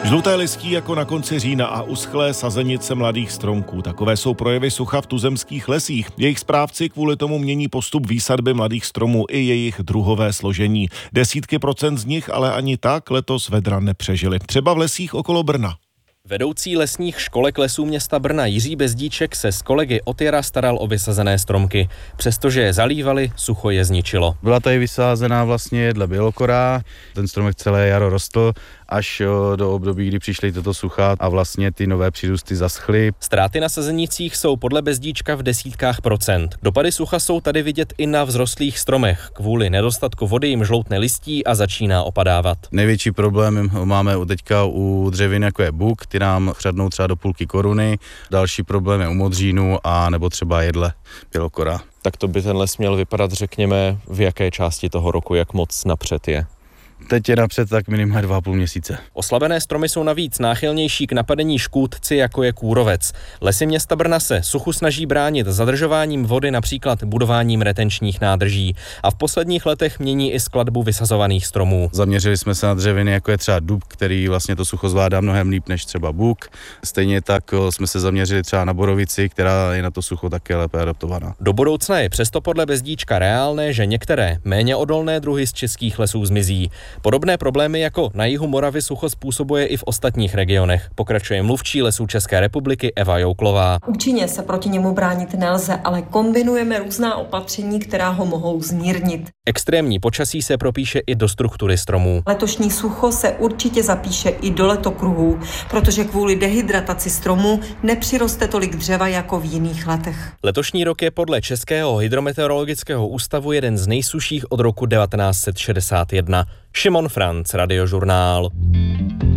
Žluté listí jako na konci října a uschlé sazenice mladých stromků. Takové jsou projevy sucha v tuzemských lesích. Jejich správci kvůli tomu mění postup výsadby mladých stromů i jejich druhové složení. Desítky procent z nich ale ani tak letos vedra nepřežili. Třeba v lesích okolo Brna. Vedoucí lesních školek lesů města Brna Jiří Bezdíček se s kolegy od jara staral o vysazené stromky. Přestože je zalívali, sucho je zničilo. Byla tady vysázená vlastně jedle bělokora, ten stromek celé jaro rostl až do období, kdy přišly toto sucha a vlastně ty nové přírůsty zaschly. Ztráty na sazenicích jsou podle Bezdíčka v desítkách procent. Dopady sucha jsou tady vidět i na vzrostlých stromech. Kvůli nedostatku vody jim žloutne listí a začíná opadávat. Největší problém máme teďka u dřevin, jako je buk, ty nám chřadnou třeba do půlky koruny. Další problém je u modřínu a nebo třeba jedle bělokora. Tak to by ten les měl vypadat, řekněme, v jaké části toho roku, jak moc napřed je? Teď je napřed tak minimálně 2,5 měsíce. Oslabené stromy jsou navíc náchylnější k napadení škůdci, jako je kůrovec. Lesy města Brna se suchu snaží bránit zadržováním vody, například budováním retenčních nádrží. A v posledních letech mění i skladbu vysazovaných stromů. Zaměřili jsme se na dřeviny, jako je třeba dub, který vlastně to sucho zvládá mnohem líp než třeba buk. Stejně tak jsme se zaměřili třeba na borovici, která je na to sucho také lépe adaptovaná. Do budoucna je přesto podle Bezdíčka reálné, že některé méně odolné druhy z českých lesů zmizí. Podobné problémy jako na jihu Moravy sucho způsobuje i v ostatních regionech, pokračuje mluvčí Lesů České republiky Eva Jouklová. Účinně se proti němu bránit nelze, ale kombinujeme různá opatření, která ho mohou zmírnit. Extrémní počasí se propíše i do struktury stromů. Letošní sucho se určitě zapíše i do letokruhů, protože kvůli dehydrataci stromů nepřiroste tolik dřeva jako v jiných letech. Letošní rok je podle Českého hydrometeorologického ústavu jeden z nejsušších od roku 1961. Šimon Franc, Radiožurnál.